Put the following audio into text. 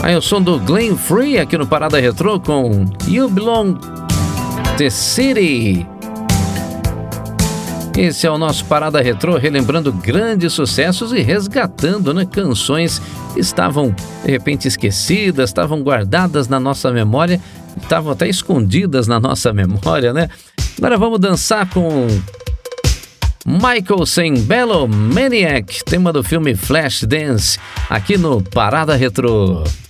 Aí o som do Glenn Free aqui no Parada Retrô com You Belong the City. Esse é o nosso Parada Retrô, relembrando grandes sucessos e resgatando, né, canções que estavam, de repente, esquecidas, estavam guardadas na nossa memória, estavam até escondidas na nossa memória, né? Agora vamos dançar com Michael Sembello, Maniac, tema do filme Flashdance, aqui no Parada Retrô.